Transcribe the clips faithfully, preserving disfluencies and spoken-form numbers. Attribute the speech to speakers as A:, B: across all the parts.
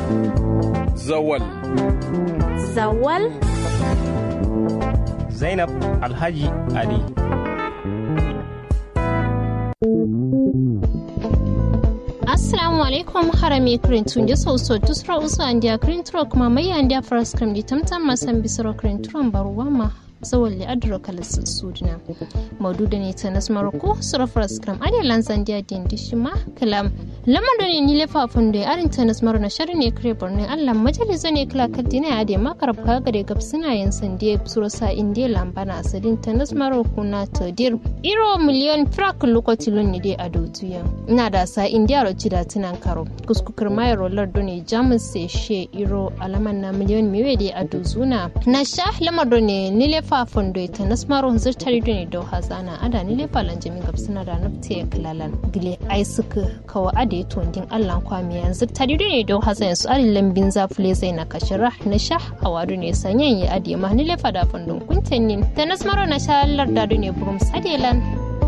A: Zawal.
B: Zawal.
C: Zainab Alhaji Ali.
D: Assalamu alaikum harami krintun da soso tusra usu andia krintro kuma mai andia first cream di tamtam masan bisro krintron baruwama zawalli adro kalas sudina maududa ne ta nas maroko sura first cream ade lanzan dia din dishima kalam lamar da ne ni lefa funde arin ta nas marona shari ne kre borne Allah majalisa ne kala kadina ade makarab ka gare gabsina yin sande sura sa inde lambana asalin ta nas maroko na to dir iro miliyon frak lokoti lunni de adotuya ina da sa india ro cida tunan karo kuskukar mai roller done jamus se she iro alaman na miliyon miwe de adozuna na sha lamar da ne ni lefa funde ta nas maro zirtari done do hazana ada ni lefa lanjami gabsina da nafte kalalan gile ai suka kawa ade tondin Allah kwami yanzu tari done do hazan su ari lambin zafule zai na kashira na sha awadu ne sanyen ya ade ma ni lefa da fundun kuntenin ta nas maro na sha lar da done burum sadelan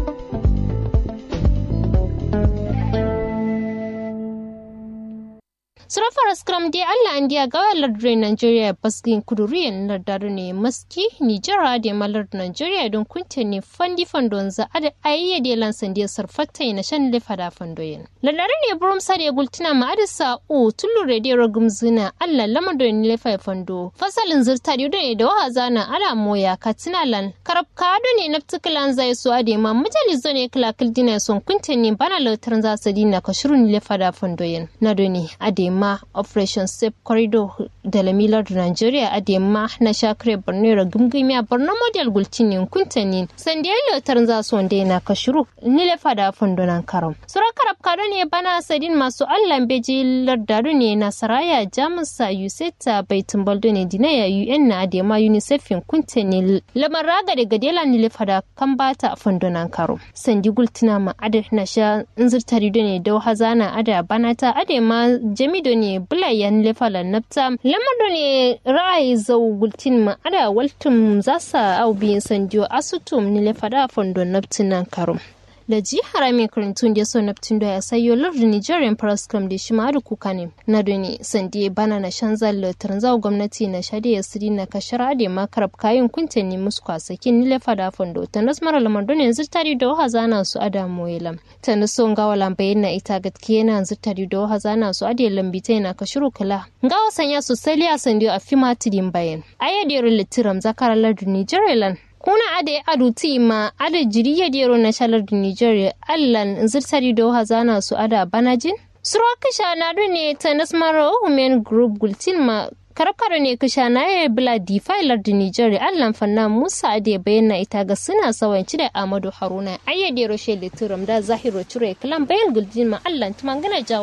D: Surafar Scrum dai Allah an diya ga lardure Nigeria baskin kuduriyan lardaru ne maski Nijar da malar Nigeria don kunta ne fandi fandon za a da ayayya da lansan da sarfatta na shan lefa da fandoyin. Lardaru ne burum sa da gultuna ma adisa o tullu radio gumzuna Allah lamar da ne lefa fando. Fasalin zurta da ne da wahazana ala moya katinalan karab ka ne naftukalan zai so ade ma majalizo ne klakil dina son kunta ne bana lautar za su dina ka shirun lefa da fandoyin. Na doni ade ma Operation Safe Corridor da lamilar Nigeria adema na shakre Borno gumgumi a Borno model gultinin kuntanin sandiyar tar za su wanda yana kashiru nile fada fundunan karam sura karab kado ne bana sadin masu allan beji lardaru ne na saraya jamusa yuseta baitin baldo ne dinaya U N na adema UNICEF kuntanin lamar raga da gadela nile fada kan bata fundunan karam sandi gultina ma adad na sha inzirtari ne da hazana ada banata adema jamido ne bulayen lefalan nafta lamar ne ra'ayi zau gultin ma ada waltum zasa au biyin sanjo asutum ni lefada fondo naftinan karum da ji harami karantun da so naftin da ya sayo lord Nigerian Prascom da shi ma da kuka ne na doni sandi bana na shanzal taranzaw gwamnati na shade ya siri na kashara da makarab kayan kunta ne musu kwasakin ni lefada fondo ta nasmara lamar doni yanzu tari da hazana su ada moyelam ta naso ngawa lambayin na ita gatkiye na yanzu tari da hazana su ada lambita na kashiru kala ngawa sanya su saliya sandi a fima tidin bayan ayyadiyar litiram zakara lord Nigerian kuna ade aduti ma ade jiriya dero na shalar da Nigeria allan zirtari do hazana su ada banajin surwa kisha na ne ta nasmaro women group gultin ma karkara ne kisha na ya bila defailar da Nigeria allan fanna Musa ade bayyana ita ga suna sawanci da Amadu Haruna ayyade roshe litiram da Zahiro Chure kalan bayan gultin ma allan tumangana jawo